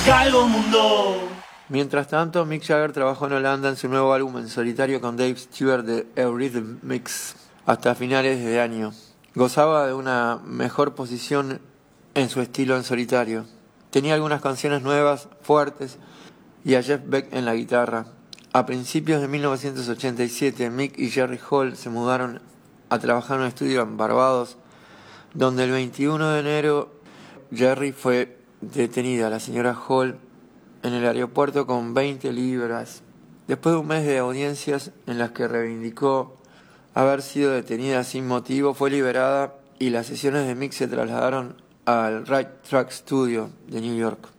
Calvo Mundo. Mientras tanto, Mick Jagger trabajó en Holanda en su nuevo álbum en solitario con Dave Stewart de Eurythmics hasta finales de año. Gozaba de una mejor posición en su estilo en solitario. Tenía algunas canciones nuevas, fuertes, y a Jeff Beck en la guitarra. A principios de 1987, Mick y Jerry Hall se mudaron a trabajar en un estudio en Barbados, donde el 21 de enero Jerry fue detenida, la señora Hall, en el aeropuerto con 20 libras. Después de un mes de audiencias en las que reivindicó haber sido detenida sin motivo, fue liberada y las sesiones de Mick se trasladaron al Right Track Studio de New York.